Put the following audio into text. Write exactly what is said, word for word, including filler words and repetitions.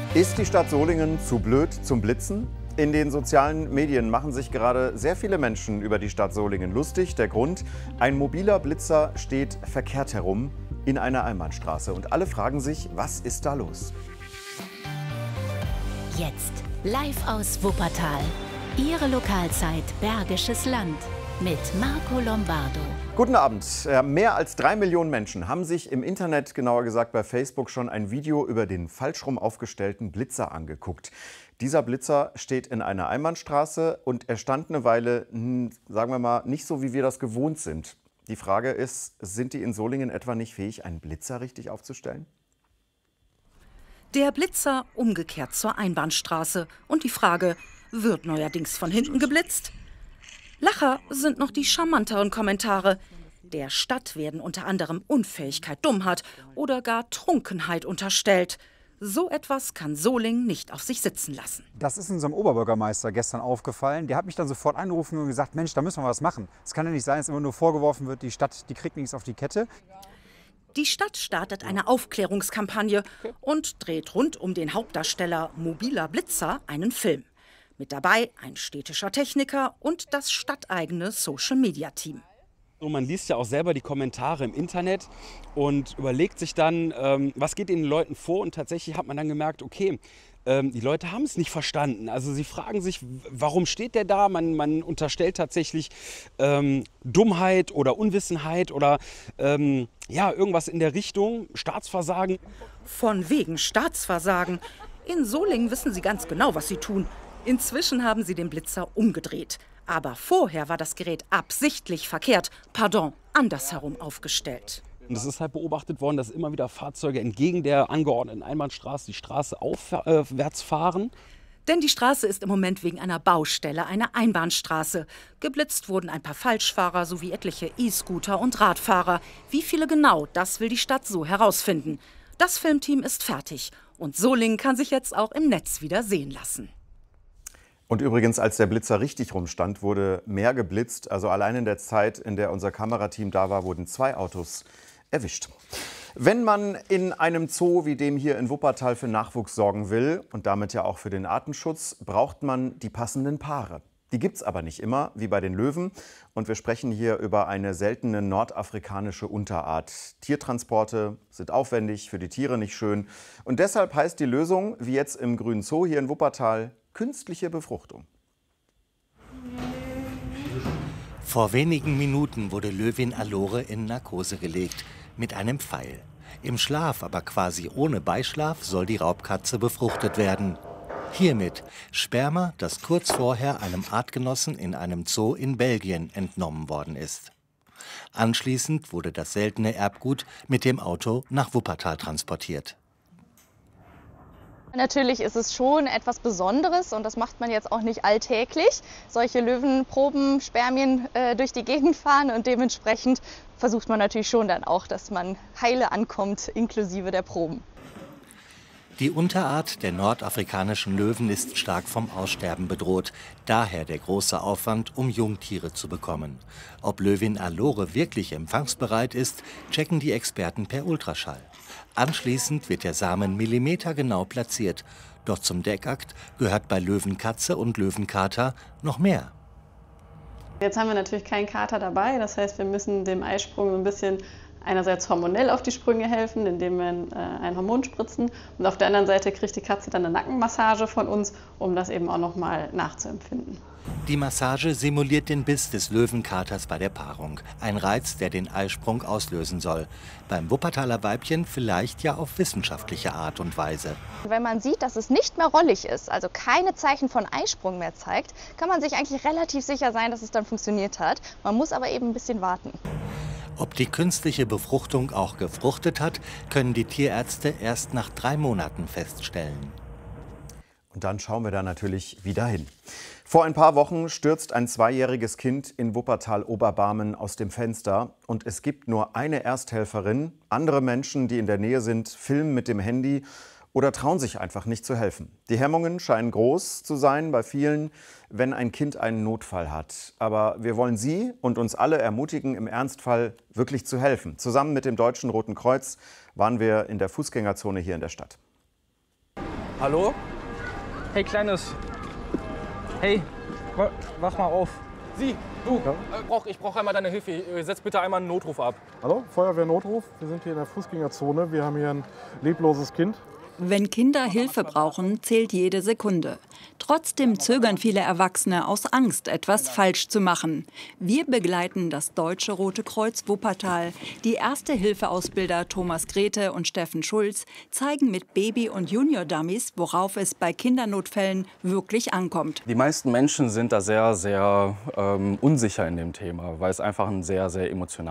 Ist die Stadt Solingen zu blöd zum Blitzen? In den sozialen Medien machen sich gerade sehr viele Menschen über die Stadt Solingen lustig. Der Grund: ein mobiler Blitzer steht verkehrt herum in einer Einbahnstraße. Und alle fragen sich, was ist da los? Jetzt live aus Wuppertal. Ihre Lokalzeit Bergisches Land mit Marco Lombardo. Guten Abend. Mehr als drei Millionen Menschen haben sich im Internet, genauer gesagt bei Facebook, schon ein Video über den falschrum aufgestellten Blitzer angeguckt. Dieser Blitzer steht in einer Einbahnstraße und er stand eine Weile, sagen wir mal, nicht so, wie wir das gewohnt sind. Die Frage ist, sind die in Solingen etwa nicht fähig, einen Blitzer richtig aufzustellen? Der Blitzer umgekehrt zur Einbahnstraße. Und die Frage, wird neuerdings von hinten geblitzt? Lacher sind noch die charmanteren Kommentare. Der Stadt werden unter anderem Unfähigkeit, Dummheit oder gar Trunkenheit unterstellt. So etwas kann Solingen nicht auf sich sitzen lassen. Das ist unserem Oberbürgermeister gestern aufgefallen. Der hat mich dann sofort angerufen und gesagt, Mensch, da müssen wir was machen. Es kann ja nicht sein, dass immer nur vorgeworfen wird, die Stadt, die kriegt nichts auf die Kette. Die Stadt startet eine Aufklärungskampagne und dreht rund um den Hauptdarsteller Mobiler Blitzer einen Film. Mit dabei ein städtischer Techniker und das stadteigene Social-Media-Team. So, man liest ja auch selber die Kommentare im Internet und überlegt sich dann, ähm, was geht den Leuten vor. Und tatsächlich hat man dann gemerkt, okay, ähm, die Leute haben es nicht verstanden. Also sie fragen sich, warum steht der da? Man, man unterstellt tatsächlich ähm, Dummheit oder Unwissenheit oder ähm, ja, irgendwas in der Richtung, Staatsversagen. Von wegen Staatsversagen. In Solingen wissen sie ganz genau, was sie tun. Inzwischen haben sie den Blitzer umgedreht. Aber vorher war das Gerät absichtlich verkehrt, pardon, andersherum aufgestellt. Und es ist halt beobachtet worden, dass immer wieder Fahrzeuge entgegen der angeordneten Einbahnstraße die Straße aufwärts fahren. Denn die Straße ist im Moment wegen einer Baustelle eine Einbahnstraße. Geblitzt wurden ein paar Falschfahrer sowie etliche E-Scooter und Radfahrer. Wie viele genau, das will die Stadt so herausfinden. Das Filmteam ist fertig und Solingen kann sich jetzt auch im Netz wieder sehen lassen. Und übrigens, als der Blitzer richtig rumstand, wurde mehr geblitzt. Also allein in der Zeit, in der unser Kamerateam da war, wurden zwei Autos erwischt. Wenn man in einem Zoo wie dem hier in Wuppertal für Nachwuchs sorgen will und damit ja auch für den Artenschutz, braucht man die passenden Paare. Die gibt's aber nicht immer, wie bei den Löwen. Und wir sprechen hier über eine seltene nordafrikanische Unterart. Tiertransporte sind aufwendig, für die Tiere nicht schön. Und deshalb heißt die Lösung, wie jetzt im Grünen Zoo hier in Wuppertal, künstliche Befruchtung. Vor wenigen Minuten wurde Löwin Allore in Narkose gelegt, mit einem Pfeil. Im Schlaf, aber quasi ohne Beischlaf, soll die Raubkatze befruchtet werden. Hiermit Sperma, das kurz vorher einem Artgenossen in einem Zoo in Belgien entnommen worden ist. Anschließend wurde das seltene Erbgut mit dem Auto nach Wuppertal transportiert. Natürlich ist es schon etwas Besonderes und das macht man jetzt auch nicht alltäglich. Solche Löwenproben, Spermien äh, durch die Gegend fahren und dementsprechend versucht man natürlich schon dann auch, dass man heile ankommt, inklusive der Proben. Die Unterart der nordafrikanischen Löwen ist stark vom Aussterben bedroht. Daher der große Aufwand, um Jungtiere zu bekommen. Ob Löwin Allore wirklich empfangsbereit ist, checken die Experten per Ultraschall. Anschließend wird der Samen millimetergenau platziert. Doch zum Deckakt gehört bei Löwenkatze und Löwenkater noch mehr. Jetzt haben wir natürlich keinen Kater dabei, das heißt, wir müssen dem Eisprung ein bisschen einerseits hormonell auf die Sprünge helfen, indem wir äh, ein Hormon spritzen, und auf der anderen Seite kriegt die Katze dann eine Nackenmassage von uns, um das eben auch noch mal nachzuempfinden. Die Massage simuliert den Biss des Löwenkaters bei der Paarung. Ein Reiz, der den Eisprung auslösen soll. Beim Wuppertaler Weibchen vielleicht ja auf wissenschaftliche Art und Weise. Wenn man sieht, dass es nicht mehr rollig ist, also keine Zeichen von Eisprung mehr zeigt, kann man sich eigentlich relativ sicher sein, dass es dann funktioniert hat. Man muss aber eben ein bisschen warten. Ob die künstliche Befruchtung auch gefruchtet hat, können die Tierärzte erst nach drei Monaten feststellen. Und dann schauen wir da natürlich wieder hin. Vor ein paar Wochen stürzt ein zweijähriges Kind in Wuppertal-Oberbarmen aus dem Fenster. Und es gibt nur eine Ersthelferin. Andere Menschen, die in der Nähe sind, filmen mit dem Handy oder trauen sich einfach nicht zu helfen. Die Hemmungen scheinen groß zu sein bei vielen, wenn ein Kind einen Notfall hat. Aber wir wollen Sie und uns alle ermutigen, im Ernstfall wirklich zu helfen. Zusammen mit dem Deutschen Roten Kreuz waren wir in der Fußgängerzone hier in der Stadt. Hallo? Hey, Kleines. Hey, wach mal auf. Sie, du, ja? äh, brauch, ich brauche einmal deine Hilfe. Setz bitte einmal einen Notruf ab. Hallo, Feuerwehrnotruf. Wir sind hier in der Fußgängerzone. Wir haben hier ein lebloses Kind. Wenn Kinder Hilfe brauchen, zählt jede Sekunde. Trotzdem zögern viele Erwachsene aus Angst, etwas falsch zu machen. Wir begleiten das Deutsche Rote Kreuz Wuppertal. Die Erste-Hilfe-Ausbilder Thomas Grete und Steffen Schulz zeigen mit Baby- und Junior-Dummies, worauf es bei Kindernotfällen wirklich ankommt. Die meisten Menschen sind da sehr, sehr ähm, unsicher in dem Thema, weil es einfach ein sehr, sehr emotionales